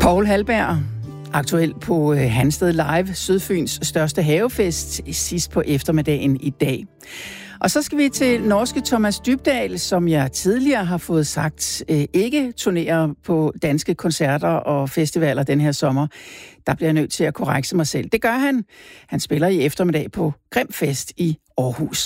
Poul Halberg, aktuel på Hansted Live, Sydfyns største havefest, sidst på eftermiddagen i dag. Og så skal vi til norske Thomas Dybdahl, som jeg tidligere har fået sagt ikke turnerer på danske koncerter og festivaler den her sommer. Der bliver jeg nødt til at korrekse mig selv. Det gør han. Han spiller i eftermiddag på Grimfest i Aarhus.